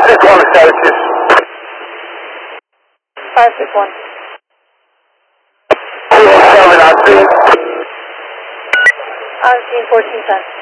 561 Celsius. 561. 207 on scene. On scene 1410.